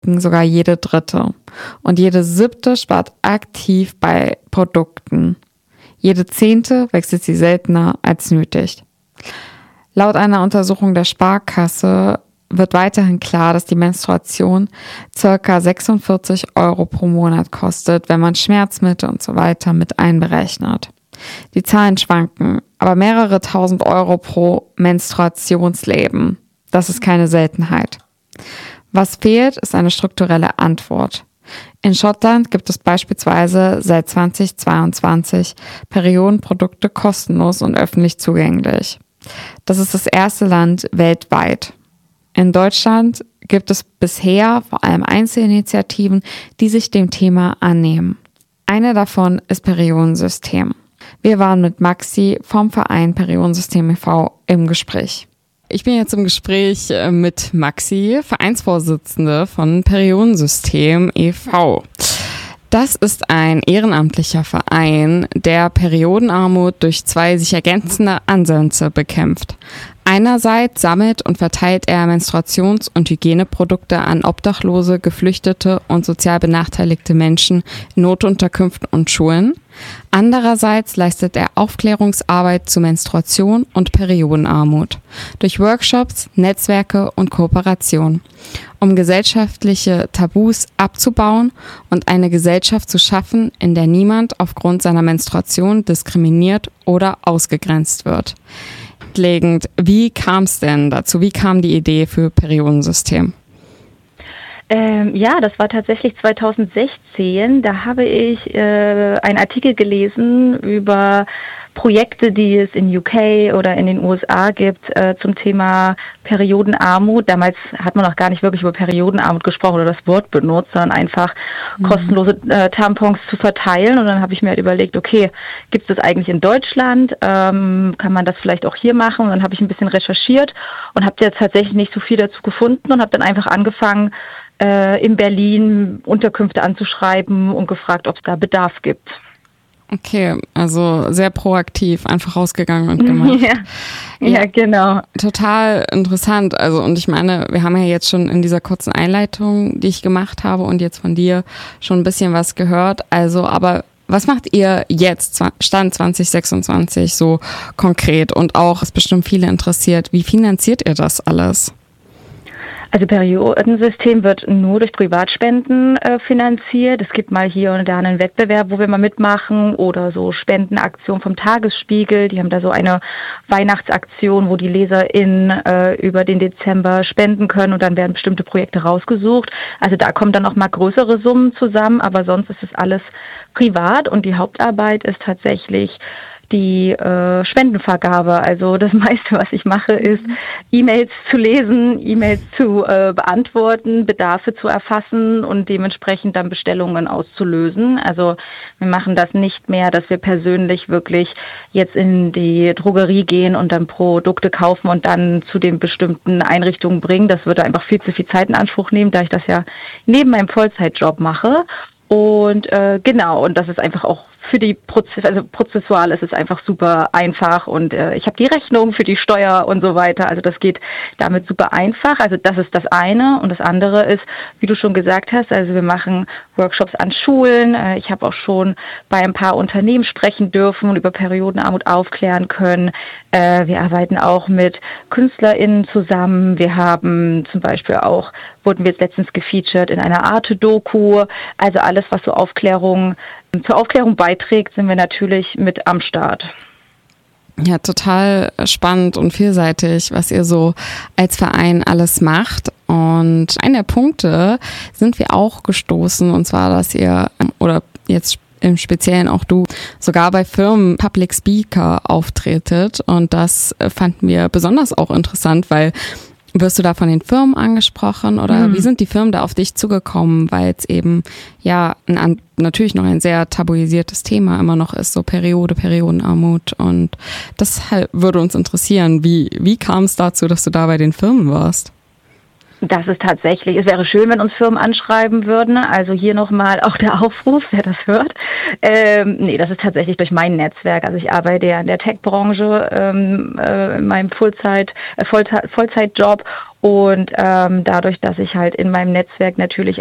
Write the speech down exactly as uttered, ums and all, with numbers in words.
sogar jede dritte. Und jede siebte spart aktiv bei Produkten. Jede zehnte wechselt sie seltener als nötig. Laut einer Untersuchung der Sparkasse wird weiterhin klar, dass die Menstruation ca. sechsundvierzig Euro pro Monat kostet, wenn man Schmerzmittel und so weiter mit einberechnet. Die Zahlen schwanken, aber mehrere tausend Euro pro Menstruationsleben. Das ist keine Seltenheit. Was fehlt, ist eine strukturelle Antwort. In Schottland gibt es beispielsweise seit zweitausendzweiundzwanzig Periodenprodukte kostenlos und öffentlich zugänglich. Das ist das erste Land weltweit. In Deutschland gibt es bisher vor allem Einzelinitiativen, die sich dem Thema annehmen. Eine davon ist Periodensystem. Wir waren mit Maxi vom Verein Periodensystem e V im Gespräch. Ich bin jetzt im Gespräch mit Maxi, Vereinsvorsitzende von Periodensystem e V. Das ist ein ehrenamtlicher Verein, der Periodenarmut durch zwei sich ergänzende Ansätze bekämpft. Einerseits sammelt und verteilt er Menstruations- und Hygieneprodukte an Obdachlose, Geflüchtete und sozial benachteiligte Menschen in Notunterkünften und Schulen. Andererseits leistet er Aufklärungsarbeit zu Menstruation und Periodenarmut durch Workshops, Netzwerke und Kooperation, um gesellschaftliche Tabus abzubauen und eine Gesellschaft zu schaffen, in der niemand aufgrund seiner Menstruation diskriminiert oder ausgegrenzt wird. Grundlegend, wie kam es denn dazu? Wie kam die Idee für Periodensystem? Ähm, ja, das war tatsächlich zweitausendsechzehn. Da habe ich äh, einen Artikel gelesen über Projekte, die es in U K oder in den U S A gibt äh, zum Thema Periodenarmut. Damals hat man noch gar nicht wirklich über Periodenarmut gesprochen oder das Wort benutzt, sondern einfach mhm. kostenlose äh, Tampons zu verteilen. Und dann habe ich mir halt überlegt, okay, gibt es das eigentlich in Deutschland? Ähm, kann man das vielleicht auch hier machen? Und dann habe ich ein bisschen recherchiert und habe jetzt tatsächlich nicht so viel dazu gefunden und habe dann einfach angefangen, äh, in Berlin Unterkünfte anzuschreiben und gefragt, ob es da Bedarf gibt. Okay, also sehr proaktiv, einfach rausgegangen und gemacht. Ja, ja, ja, genau. Total interessant. Also, und ich meine, wir haben ja jetzt schon in dieser kurzen Einleitung, die ich gemacht habe und jetzt von dir schon ein bisschen was gehört. Also, aber was macht ihr jetzt, Stand zwanzig sechsundzwanzig, so konkret? Und auch, was bestimmt viele interessiert, wie finanziert ihr das alles? Also Periodensystem wird nur durch Privatspenden äh, finanziert. Es gibt mal hier und da einen Wettbewerb, wo wir mal mitmachen oder so Spendenaktion vom Tagesspiegel. Die haben da so eine Weihnachtsaktion, wo die LeserInnen äh, über den Dezember spenden können und dann werden bestimmte Projekte rausgesucht. Also da kommen dann auch mal größere Summen zusammen, aber sonst ist es alles privat und die Hauptarbeit ist tatsächlich die äh, Spendenvergabe. Also das meiste, was ich mache, ist E-Mails zu lesen, E-Mails zu äh, beantworten, Bedarfe zu erfassen und dementsprechend dann Bestellungen auszulösen. Also wir machen das nicht mehr, dass wir persönlich wirklich jetzt in die Drogerie gehen und dann Produkte kaufen und dann zu den bestimmten Einrichtungen bringen. Das würde einfach viel zu viel Zeit in Anspruch nehmen, da ich das ja neben meinem Vollzeitjob mache. Und äh, genau, und das ist einfach auch für die Prozess, also prozessual ist es einfach super einfach und äh, ich habe die Rechnung für die Steuer und so weiter, also das geht damit super einfach, also das ist das eine und das andere ist, wie du schon gesagt hast, also wir machen Workshops an Schulen, äh, ich habe auch schon bei ein paar Unternehmen sprechen dürfen und über Periodenarmut aufklären können, äh, wir arbeiten auch mit KünstlerInnen zusammen, wir haben zum Beispiel auch, wurden wir jetzt letztens gefeatured in einer Arte-Doku, also alles, was so Aufklärung zur Aufklärung beiträgt, sind wir natürlich mit am Start. Ja, total spannend und vielseitig, was ihr so als Verein alles macht. Und einer der Punkte sind wir auch gestoßen, und zwar, dass ihr, oder jetzt im Speziellen auch du, sogar bei Firmen Public Speaker auftretet. Und das fanden wir besonders auch interessant, weil wirst du da von den Firmen angesprochen oder mhm. wie sind die Firmen da auf dich zugekommen, weil es eben ja ein, natürlich noch ein sehr tabuisiertes Thema immer noch ist, so Periode, Periodenarmut, und das halt würde uns interessieren, wie, wie kam es dazu, dass du da bei den Firmen warst? Das ist tatsächlich, es wäre schön, wenn uns Firmen anschreiben würden. Also hier nochmal auch der Aufruf, wer das hört. Ähm, nee, das ist tatsächlich durch mein Netzwerk. Also ich arbeite ja in der Tech-Branche, ähm, äh, in meinem Vollzeit, äh, Vollzeit, Vollzeitjob. Und ähm, dadurch, dass ich halt in meinem Netzwerk natürlich